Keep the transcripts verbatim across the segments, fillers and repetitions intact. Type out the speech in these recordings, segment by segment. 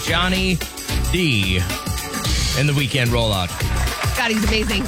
Johnny D in the weekend rollout. God, he's amazing.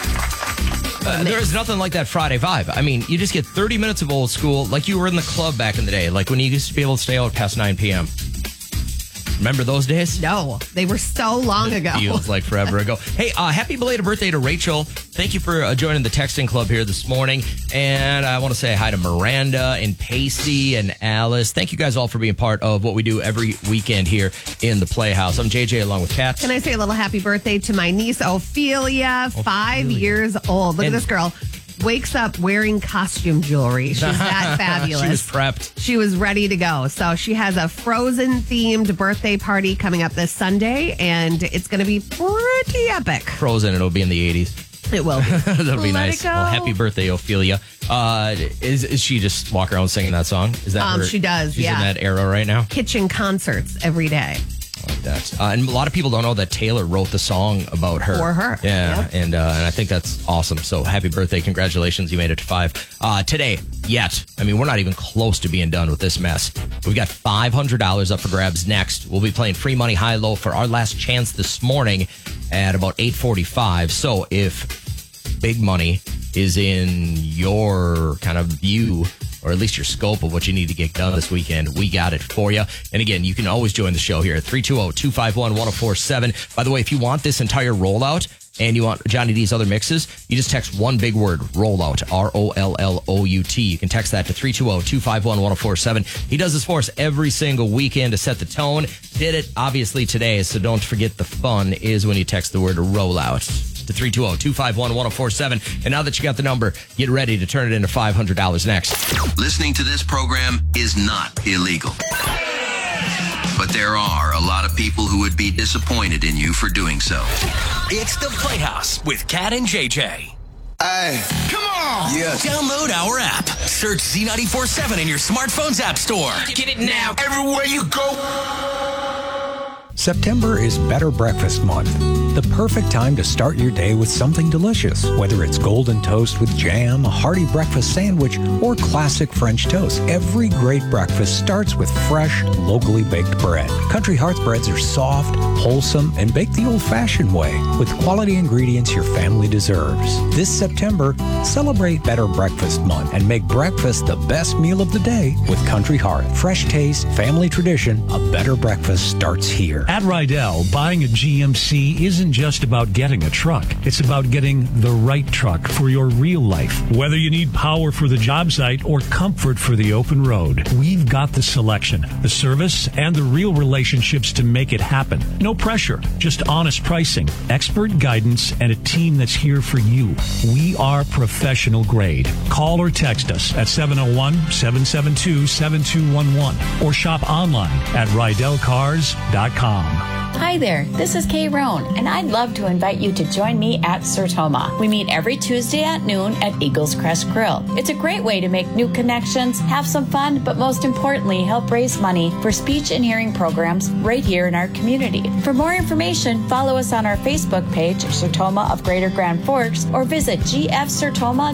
Uh, there is nothing like that Friday vibe. I mean, you just get thirty minutes of old school, like you were in the club back in the day, like when you used to be able to stay out past nine p.m. Remember those days? No, they were so long it ago. Feels like forever ago. Hey, uh, happy belated birthday to Rachel. Thank you for uh, joining the texting club here this morning. And I want to say hi to Miranda and Pacey and Alice. Thank you guys all for being part of what we do every weekend here in the Playhouse. I'm J J along with Kat. Can I say a little happy birthday to my niece, Ophelia, Ophelia. five years old. Look And- at this girl. Wakes up wearing costume jewelry. She's that fabulous. She was prepped. She was ready to go. So she has a Frozen-themed birthday party coming up this Sunday, and it's going to be pretty epic. Frozen, it'll be in the eighties. It will be. That'll be Let nice. it go. Well, happy birthday, Ophelia. Uh, is is she just walk around singing that song? Is that Um, her? she does, She's yeah. in that era right now. Kitchen concerts every day. Like that. Uh, and a lot of people don't know that Taylor wrote the song about her. For her. Yeah, Yep. and uh, and I think that's awesome. So happy birthday. Congratulations. You made it to five. Uh, today, yet. I mean, we're not even close to being done with this mess. We've got five hundred dollars up for grabs next. We'll be playing free money high-low for our last chance this morning at about eight forty-five. So if big money is in your kind of view, or at least your scope of what you need to get done this weekend, we got it for you. And again, you can always join the show here at three two zero, two five one, one zero four seven. By the way, if you want this entire rollout and you want Johnny D's other mixes, you just text one big word, rollout, R O L L O U T. You can text that to three two zero, two five one, one zero four seven. He does this for us every single weekend to set the tone. Did it, obviously, today, so don't forget the fun is when you text the word rollout to three two zero, two five one, one zero four seven. And now that you got the number, get ready to turn it into five hundred dollars next. Listening to this program is not illegal. But there are a lot of people who would be disappointed in you for doing so. It's the Playhouse with Kat and J J. Hey, Come on! Yeah. Download our app. Search Z ninety-four seven in your smartphone's app store. Get it now. everywhere you go. September is Better Breakfast Month, the perfect time to start your day with something delicious, whether it's golden toast with jam, a hearty breakfast sandwich, or classic French toast. Every great breakfast starts with fresh, locally baked bread. Country Hearts breads are soft, wholesome, and baked the old-fashioned way with quality ingredients your family deserves. This September, celebrate Better Breakfast Month and make breakfast the best meal of the day with Country Heart. Fresh taste, family tradition, a better breakfast starts here. At Rydell, buying a G M C isn't just about getting a truck. It's about getting the right truck for your real life. Whether you need power for the job site or comfort for the open road, we've got the selection, the service, and the real relationships to make it happen. No pressure, just honest pricing, expert guidance, and a team that's here for you. We are professional grade. Call or text us at seven oh one, seven seven two, seven two one one or shop online at rydell cars dot com. Hi there, this is Kay Roan, and I'd love to invite you to join me at Sertoma. We meet every Tuesday at noon at Eagles Crest Grill. It's a great way to make new connections, have some fun, but most importantly, help raise money for speech and hearing programs right here in our community. For more information, follow us on our Facebook page, Sertoma of Greater Grand Forks, or visit g f sertoma